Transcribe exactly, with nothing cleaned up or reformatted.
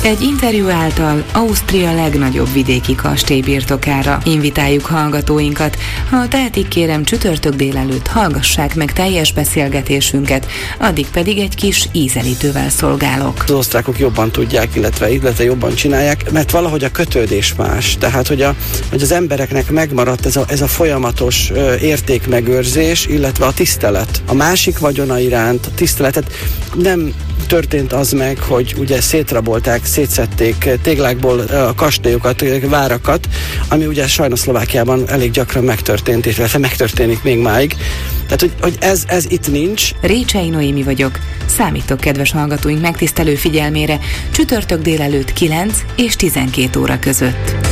Egy interjú által Ausztria legnagyobb vidéki kastély birtokára invitáljuk hallgatóinkat. Ha tehetik, kérem, csütörtök délelőtt hallgassák meg teljes beszélgetésünket, addig pedig egy kis ízelítővel szolgálok. Az osztrákok jobban tudják, illetve, illetve jobban csinálják, mert valahogy a kötődés más. Tehát, hogy, a, hogy az embereknek megmaradt ez a, ez a folyamatos ö, értékmegőrzés, illetve a tisztelet. A másik vagyona iránt, a tiszteletet nem történt az meg, hogy ugye szétrabolták, szétszedték téglákból a kastélyokat, várakat, ami ugye sajnos Szlovákiában elég gyakran megtörtént, illetve megtörténik még máig. Tehát, hogy, hogy ez, ez itt nincs. Récsei Noémi vagyok. Számítok kedves hallgatóink megtisztelő figyelmére csütörtök délelőtt kilenc és tizenkét óra között.